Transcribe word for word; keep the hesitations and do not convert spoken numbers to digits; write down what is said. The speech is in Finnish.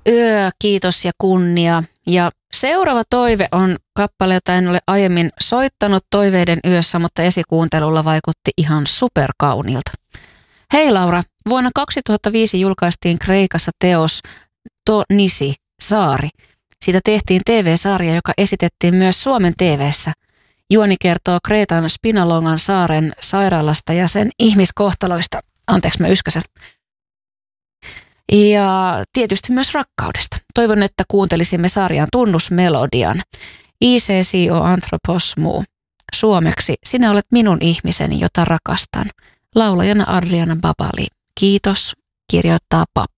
yö, kiitos ja kunnia. Ja seuraava toive on kappale, jota en ole aiemmin soittanut Toiveiden yössä, mutta esikuuntelulla vaikutti ihan superkauniilta. Hei Laura, vuonna kaksituhattaviisi julkaistiin Kreikassa teos To Nisi, Saari. Siitä tehtiin T V-sarja, joka esitettiin myös Suomen T V:ssä. Juoni kertoo Kreetan Spinalongan saaren sairaalasta ja sen ihmiskohtaloista. Anteeksi, mä yskäsen. Ja tietysti myös rakkaudesta. Toivon, että kuuntelisimme sarjan tunnusmelodian. I C C O Anthropos Muu. Suomeksi, sinä olet minun ihmiseni, jota rakastan. Laulajana Adriana Babali. Kiitos, kirjoittaa Pappa.